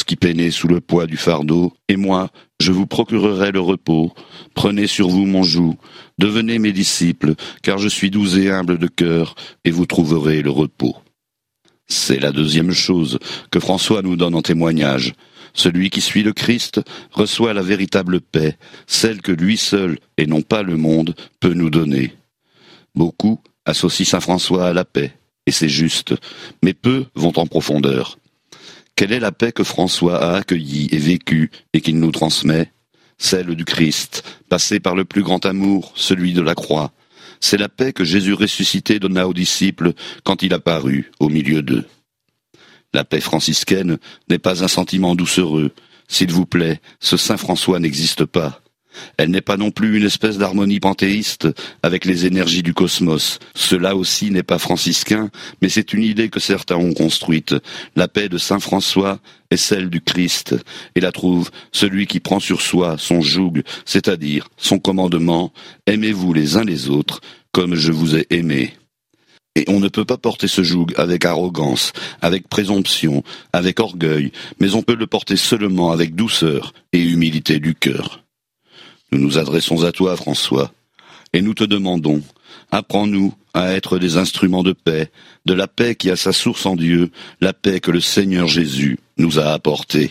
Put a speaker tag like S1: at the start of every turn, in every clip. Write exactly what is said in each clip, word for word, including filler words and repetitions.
S1: qui peinez sous le poids du fardeau, et moi, je vous procurerai le repos. Prenez sur vous mon joug, devenez mes disciples, car je suis doux et humble de cœur, et vous trouverez le repos. C'est la deuxième chose que François nous donne en témoignage. Celui qui suit le Christ reçoit la véritable paix, celle que lui seul, et non pas le monde, peut nous donner. Beaucoup associent Saint François à la paix, et c'est juste, mais peu vont en profondeur. Quelle est la paix que François a accueillie et vécue et qu'il nous transmet ? Celle du Christ, passée par le plus grand amour, celui de la croix. C'est la paix que Jésus ressuscité donna aux disciples quand il apparut au milieu d'eux. La paix franciscaine n'est pas un sentiment doucereux. S'il vous plaît, ce Saint François n'existe pas. Elle n'est pas non plus une espèce d'harmonie panthéiste avec les énergies du cosmos. Cela aussi n'est pas franciscain, mais c'est une idée que certains ont construite. La paix de Saint François est celle du Christ, et la trouve celui qui prend sur soi son joug, c'est-à-dire son commandement « Aimez-vous les uns les autres comme je vous ai aimés ». Et on ne peut pas porter ce joug avec arrogance, avec présomption, avec orgueil, mais on peut le porter seulement avec douceur et humilité du cœur. Nous nous adressons à toi, François, et nous te demandons, apprends-nous à être des instruments de paix, de la paix qui a sa source en Dieu, la paix que le Seigneur Jésus nous a apportée.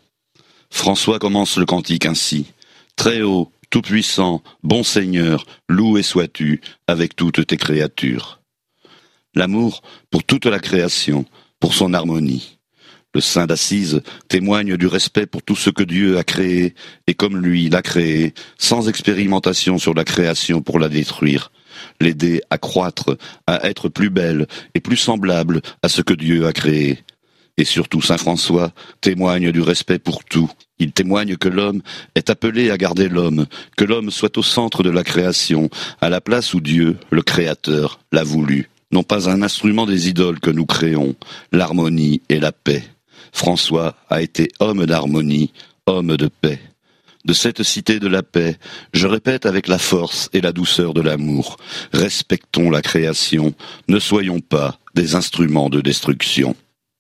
S1: François commence le cantique ainsi, « Très haut, tout-puissant, bon Seigneur, loué sois-tu avec toutes tes créatures. » L'amour pour toute la création, pour son harmonie. Le saint d'Assise témoigne du respect pour tout ce que Dieu a créé, et comme lui l'a créé, sans expérimentation sur la création pour la détruire, l'aider à croître, à être plus belle et plus semblable à ce que Dieu a créé. Et surtout Saint François témoigne du respect pour tout. Il témoigne que l'homme est appelé à garder l'homme, que l'homme soit au centre de la création, à la place où Dieu, le Créateur, l'a voulu. Non pas un instrument des idoles que nous créons, l'harmonie et la paix. François a été homme d'harmonie, homme de paix. De cette cité de la paix, je répète avec la force et la douceur de l'amour, respectons la création, ne soyons pas des instruments de destruction.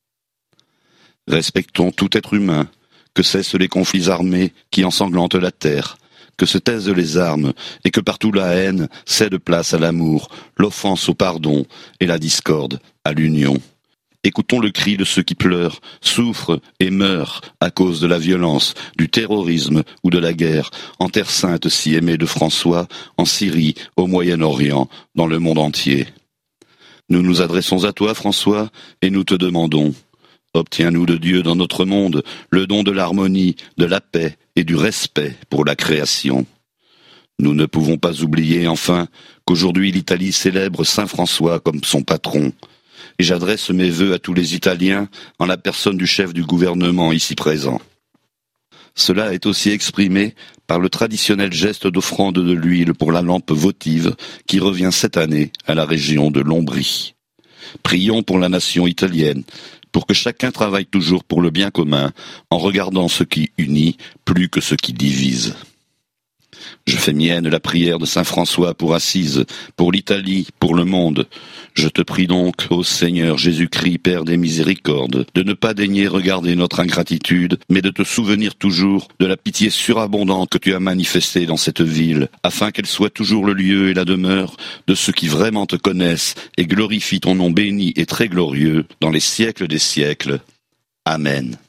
S1: Respectons tout être humain, que cessent les conflits armés qui ensanglantent la terre, que se taisent les armes, et que partout la haine cède place à l'amour, l'offense au pardon, et la discorde à l'union. Écoutons le cri de ceux qui pleurent, souffrent et meurent à cause de la violence, du terrorisme ou de la guerre, en Terre Sainte si aimée de François, en Syrie, au Moyen-Orient, dans le monde entier. Nous nous adressons à toi, François, et nous te demandons, obtiens-nous de Dieu dans notre monde le don de l'harmonie, de la paix et du respect pour la création. Nous ne pouvons pas oublier, enfin, qu'aujourd'hui l'Italie célèbre Saint François comme son patron. Et j'adresse mes vœux à tous les Italiens en la personne du chef du gouvernement ici présent. Cela est aussi exprimé par le traditionnel geste d'offrande de l'huile pour la lampe votive qui revient cette année à la région de l'Ombrie. Prions pour la nation italienne, pour que chacun travaille toujours pour le bien commun, en regardant ce qui unit plus que ce qui divise. Je fais mienne la prière de Saint François pour Assise, pour l'Italie, pour le monde. Je te prie donc, ô Seigneur Jésus-Christ, Père des miséricordes, de ne pas daigner regarder notre ingratitude, mais de te souvenir toujours de la pitié surabondante que tu as manifestée dans cette ville, afin qu'elle soit toujours le lieu et la demeure de ceux qui vraiment te connaissent et glorifient ton nom béni et très glorieux dans les siècles des siècles. Amen.